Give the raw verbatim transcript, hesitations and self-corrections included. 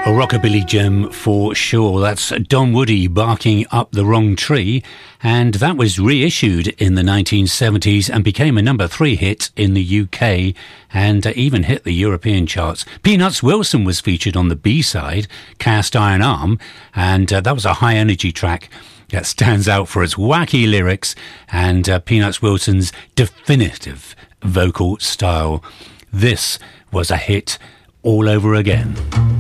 A rockabilly gem for sure. That's Don Woody, Barking Up the Wrong Tree, and that was reissued in the nineteen seventies and became a number three hit in the U K and uh, even hit the European charts. Peanuts Wilson was featured on the B-side, Cast Iron Arm, and uh, that was a high-energy track that stands out for its wacky lyrics and uh, Peanuts Wilson's definitive vocal style. This was a hit all over again.